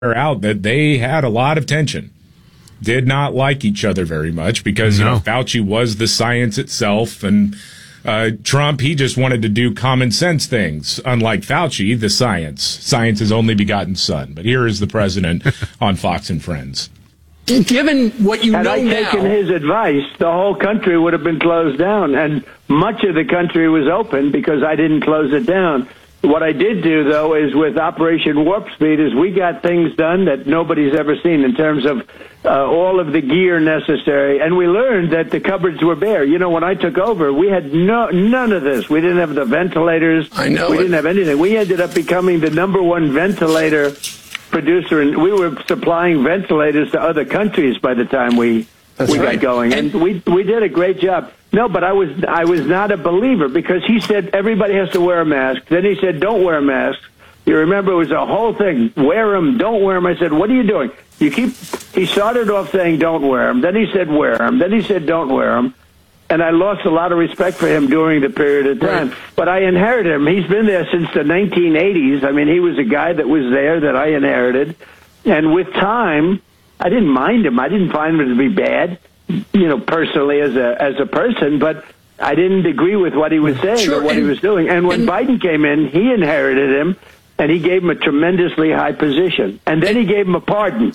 out that they had a lot of tension. Did not like each other very much because Fauci was the science itself, and Trump, he just wanted to do common sense things. Unlike Fauci, the science's only begotten son. But here is the president on Fox and Friends. Given what you know now, had I taken his advice, the whole country would have been closed down, and much of the country was open because I didn't close it down. What I did do, though, is with Operation Warp Speed, is we got things done that nobody's ever seen in terms of all of the gear necessary. And we learned that the cupboards were bare. You know, when I took over, we had none of this. We didn't have the ventilators. I know. We didn't have anything. We ended up becoming the #1 ventilator producer, and we were supplying ventilators to other countries by the time we got going. And we did a great job. No, but I was not a believer because he said everybody has to wear a mask. Then he said, don't wear a mask. You remember it was a whole thing. Wear them, don't wear them. I said, what are you doing? He started off saying don't wear them. Then he said wear them. Then he said don't wear them. And I lost a lot of respect for him during the period of time. Right. But I inherited him. He's been there since the 1980s. I mean, he was a guy that was there that I inherited. And with time, I didn't mind him. I didn't find him to be bad, personally as a person, but I didn't agree with what he was saying or what he was doing. And when Biden came in, he inherited him, and he gave him a tremendously high position. And then he gave him a pardon.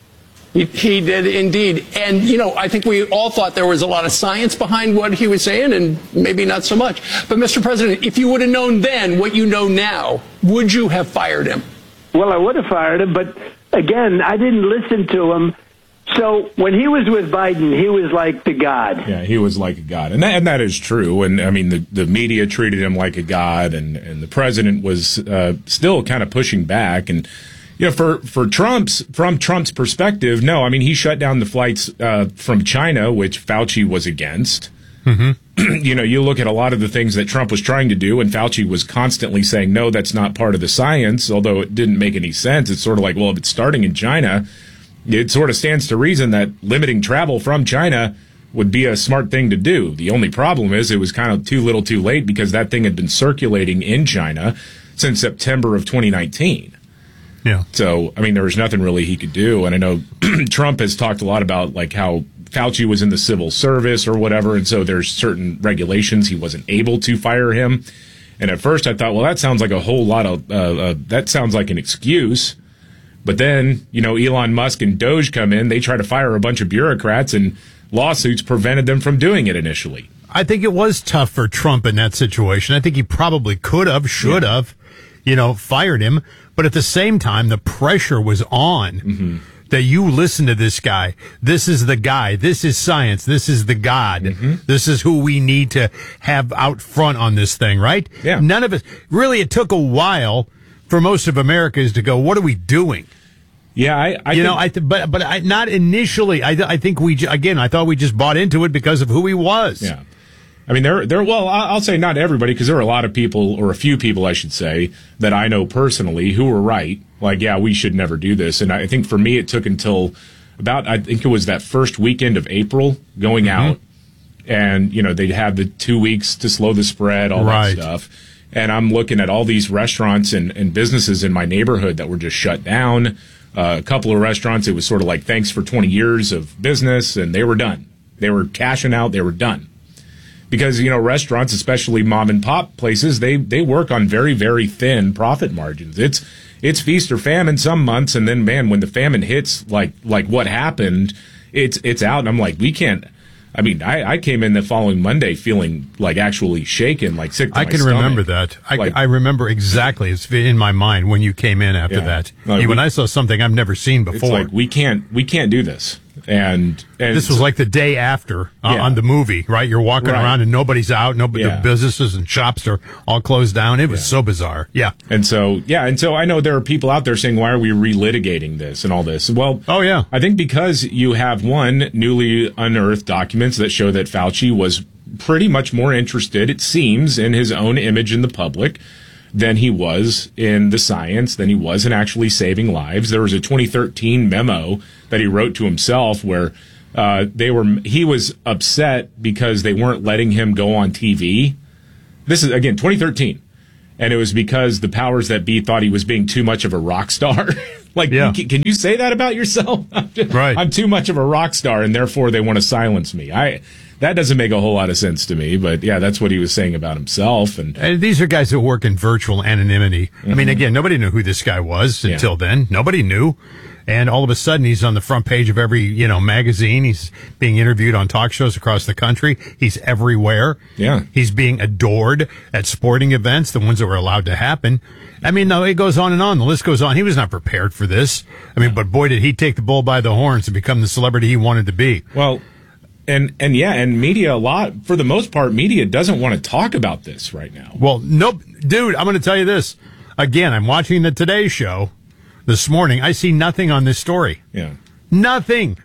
He did indeed. And, I think we all thought there was a lot of science behind what he was saying, and maybe not so much. But, Mr. President, if you would have known then what you know now, would you have fired him? Well, I would have fired him, but, again, I didn't listen to him. So when he was with Biden, he was like the god. Yeah, he was like a god. And that is true. And, I mean, the media treated him like a god, and the president was still kind of pushing back. And, from Trump's perspective, no, I mean, he shut down the flights from China, which Fauci was against. Mm-hmm. You look at a lot of the things that Trump was trying to do, and Fauci was constantly saying, no, that's not part of the science, although it didn't make any sense. It's sort of like, well, if it's starting in China, it sort of stands to reason that limiting travel from China would be a smart thing to do. The only problem is it was kind of too little too late because that thing had been circulating in China since September of 2019. Yeah. So, I mean, there was nothing really he could do. And I know Trump has talked a lot about like how Fauci was in the civil service or whatever. And so there's certain regulations he wasn't able to fire him. And at first I thought, well, that sounds like a whole lot of, that sounds like an excuse. But then, Elon Musk and Doge come in. They try to fire a bunch of bureaucrats, and lawsuits prevented them from doing it initially. I think it was tough for Trump in that situation. I think he probably could have, should have, fired him. But at the same time, the pressure was on that you listen to this guy. This is the guy. This is science. This is the God. This is who we need to have out front on this thing, right? Yeah. None of it. Really, it took a while for most of Americans to go, what are we doing? Yeah, but not initially. I think I thought we just bought into it because of who he was. Yeah. I mean, well, I'll say not everybody, because there are a lot of people, or a few people, I should say, that I know personally who were right. Like, yeah, we should never do this. And I think for me, it took until I think it was that first weekend of April going out. And, they'd have the 2 weeks to slow the spread, all that stuff. And I'm looking at all these restaurants and businesses in my neighborhood that were just shut down. A couple of restaurants, it was sort of like, thanks for 20 years of business, and they were done. They were cashing out. They were done. Because, restaurants, especially mom and pop places, they work on very, very thin profit margins. It's feast or famine some months, and then, man, when the famine hits, like what happened, it's out. And I'm like, we can't. I mean, I came in the following Monday feeling like actually shaken, like sick to my stomach. Remember that. I remember exactly. It's in my mind when you came in after that. When I saw something I've never seen before. It's like, we can't do this. And this was like the day after on the movie, right? You're walking around and nobody's out. The businesses and shops are all closed down. It was so bizarre. Yeah. And so I know there are people out there saying, why are we relitigating this and all this? Well, I think because you have newly unearthed documents that show that Fauci was pretty much more interested, it seems, in his own image in the public than he was in the science, than he was in actually saving lives. There was a 2013 memo that he wrote to himself where he was upset because they weren't letting him go on TV. This is, again, 2013. And it was because the powers that be thought he was being too much of a rock star. Like, can you say that about yourself? Right. I'm too much of a rock star, and therefore they want to silence me. That doesn't make a whole lot of sense to me, but yeah, that's what he was saying about himself. And these are guys that work in virtual anonymity. I mean, again, nobody knew who this guy was until then. Nobody knew. And all of a sudden, he's on the front page of every, magazine. He's being interviewed on talk shows across the country. He's everywhere. Yeah. He's being adored at sporting events, the ones that were allowed to happen. I mean, no, it goes on and on. The list goes on. He was not prepared for this. I mean, but boy, did he take the bull by the horns and become the celebrity he wanted to be. Well, and media for the most part, media doesn't want to talk about this right now. Well, nope. Dude, I'm going to tell you this. Again, I'm watching the Today Show this morning. I see nothing on this story. Yeah. Nothing.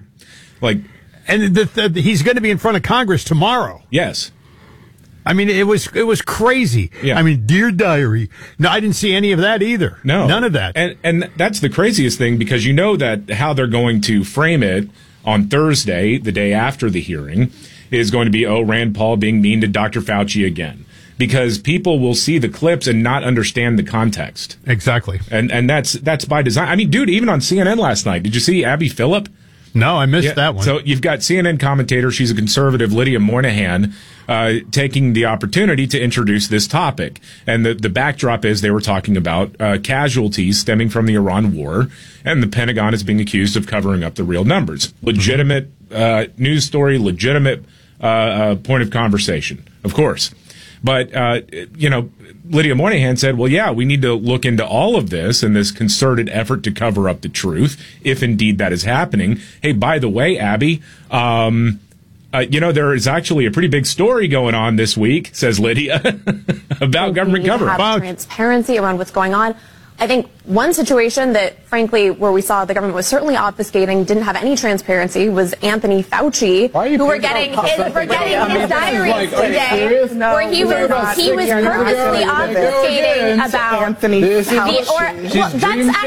And he's going to be in front of Congress tomorrow. Yes. I mean, it was crazy. Yeah. I mean, Dear Diary. No, I didn't see any of that either. No. None of that. And that's the craziest thing, because you know that how they're going to frame it on Thursday, the day after the hearing, is going to be, Rand Paul being mean to Dr. Fauci again. Because people will see the clips and not understand the context. Exactly. And that's by design. I mean, dude, even on CNN last night, did you see Abby Phillip? No, I missed that one. So you've got CNN commentator, she's a conservative, Lydia Moynihan, taking the opportunity to introduce this topic. And the backdrop is they were talking about casualties stemming from the Iran war, and the Pentagon is being accused of covering up the real numbers. Legitimate news story, legitimate point of conversation, of course. But, Lydia Moynihan said, well, yeah, we need to look into all of this and this concerted effort to cover up the truth, if indeed that is happening. Hey, by the way, Abby, there is actually a pretty big story going on this week, says Lydia, about government cover-up. Transparency around what's going on. I think one situation that, frankly, where we saw the government was certainly obfuscating, didn't have any transparency, was Anthony Fauci, who we're getting his diaries today, where he was purposely obfuscating about Anthony Fauci.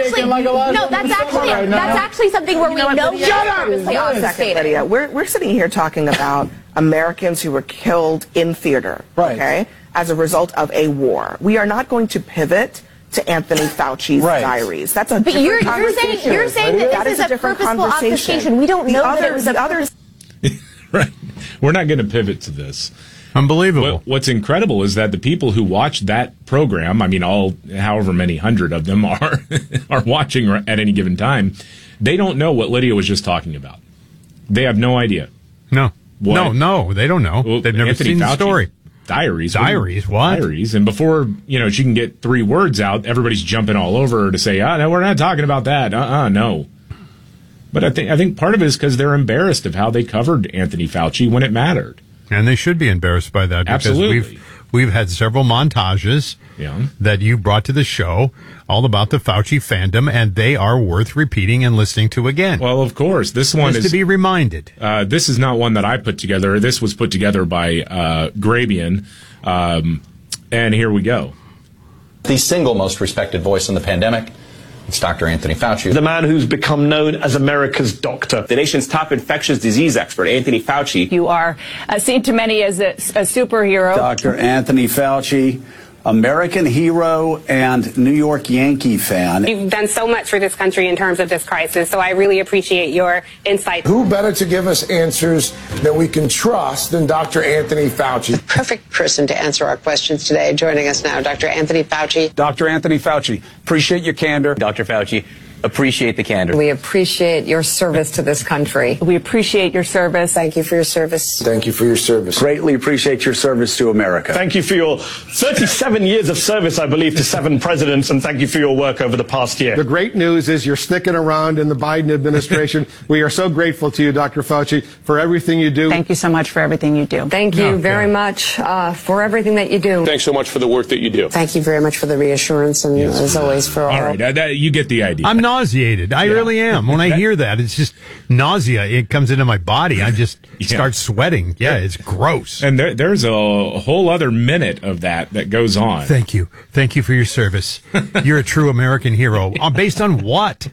That's actually something where we know he purposely obfuscated. We're sitting here talking about Americans who were killed in theater, okay, as a result of a war. We are not going to pivot to Anthony Fauci's diaries. That's a different conversation. You're saying that this is a purposeful obfuscation. We don't know that it was others. Right. We're not going to pivot to this. Unbelievable. What's incredible is that the people who watch that program, I mean, however many hundred of them are watching at any given time, they don't know what Lydia was just talking about. They have no idea. No, they don't know. Well, they've never Anthony seen the Fauci, story. Diaries. What? Diaries. And before, she can get 3 words out, everybody's jumping all over her to say, no, we're not talking about that. No. But I think part of it is because they're embarrassed of how they covered Anthony Fauci when it mattered. And they should be embarrassed by that. Because Absolutely. We've had several montages that you brought to the show all about the Fauci fandom, and they are worth repeating and listening to again. Well, of course. This one is to be reminded. This is not one that I put together. This was put together by Grabian. And here we go. The single most respected voice in the pandemic. It's Dr. Anthony Fauci. The man who's become known as America's doctor. The nation's top infectious disease expert, Anthony Fauci. You are seen to many as a superhero. Dr. Anthony Fauci, American hero and New York Yankee fan. You've done so much for this country in terms of this crisis, so I really appreciate your insight. Who better to give us answers that we can trust than Dr. Anthony Fauci? The perfect person to answer our questions today. Joining us now, Dr. Anthony Fauci. Dr. Anthony Fauci, appreciate your candor. Dr. Fauci, appreciate the candor. We appreciate your service to this country. We appreciate your service. Thank you for your service. Thank you for your service. Greatly appreciate your service to America. Thank you for your 37 years of service, I believe, to 7 presidents, and thank you for your work over the past year. The great news is you're sticking around in the Biden administration. We are so grateful to you, Dr. Fauci, for everything you do. Thank you so much for everything you do. Thank you very much for everything that you do. Thanks so much for the work that you do. Thank you very much for the reassurance and, as always, for all. All right, you get the idea. I'm nauseated. I really am. When I hear that, it's just nausea. It comes into my body. I just start sweating. Yeah, it's gross. And there's a whole other minute of that goes on. Thank you. Thank you for your service. You're a true American hero. Based on what?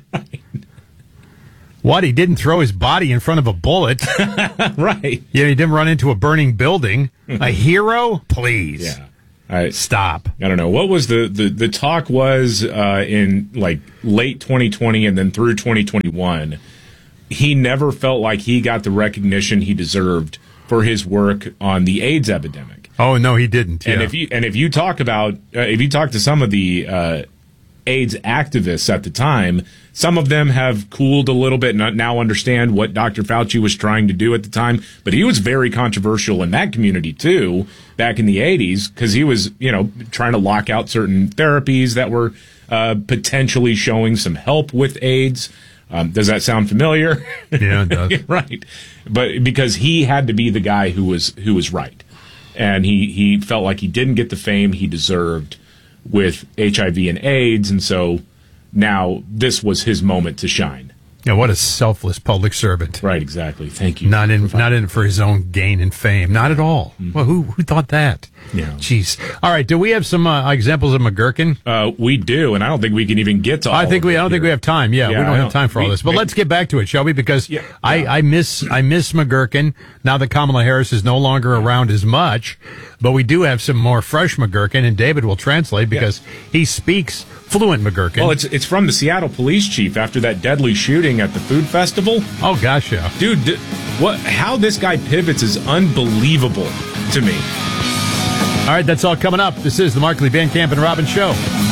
What? He didn't throw his body in front of a bullet. Right. Yeah, he didn't run into a burning building. A hero? Please. Yeah. Stop. I don't know. What was the talk was in like late 2020 and then through 2021. He never felt like he got the recognition he deserved for his work on the AIDS epidemic. Oh no, he didn't. And Yeah. if you talk to some of the AIDS activists at the time, some of them have cooled a little bit and now understand what Dr. Fauci was trying to do at the time. But he was very controversial in that community too, back in the 80s, because he was, trying to lock out certain therapies that were potentially showing some help with AIDS. Does that sound familiar? Yeah, it does. Right. But because he had to be the guy who was right. And he felt like he didn't get the fame he deserved with HIV and AIDS, and so now this was his moment to shine. Yeah, what a selfless public servant. Right, exactly. Thank you. Not in it for his own gain and fame. Not at all. Mm-hmm. Well, who thought that? Yeah. Jeez. All right. Do we have some examples of McGurkin? We do, and I don't think we can even get to all I don't think we have time. Yeah, we don't have time for all this. But let's get back to it, shall we? Because I miss McGurkin now that Kamala Harris is no longer around as much. But we do have some more fresh McGurkin, and David will translate because he speaks fluent McGurkin. Well, it's from the Seattle police chief after that deadly shooting at the food festival. Oh gosh, yeah, dude, how this guy pivots is unbelievable to me. All right, that's all coming up. This is the Markley, Van Camp, and Robbins Show.